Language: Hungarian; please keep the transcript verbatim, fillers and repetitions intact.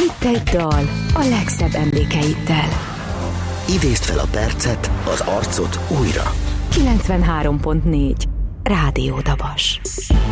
Itt egy dal a legszebb emlékeiddel. Idézd fel a percet, az arcot újra. kilencvenhárom pont négy Rádió Dabas.